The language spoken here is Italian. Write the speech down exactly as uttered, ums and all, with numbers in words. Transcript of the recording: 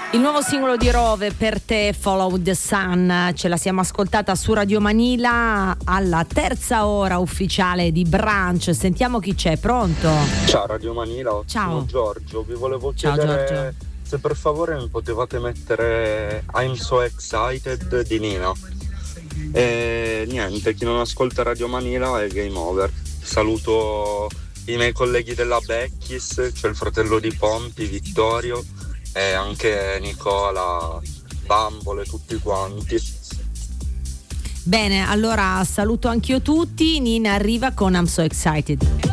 Il nuovo singolo di Rove, Per te, Follow the Sun, ce la siamo ascoltata su Radio Manila alla terza ora ufficiale di Brunch. Sentiamo chi c'è, pronto? Ciao Radio Manila, ciao sono Giorgio, vi volevo Ciao, chiedere Giorgio. se per favore mi potevate mettere I'm So Excited di Nina. E niente, chi non ascolta Radio Manila è game over. Saluto i miei colleghi della Becchis, c'è il fratello di Pompi, Vittorio, e anche Nicola, Bambole, tutti quanti. Bene, allora saluto anch'io tutti. Nina arriva con I'm So Excited.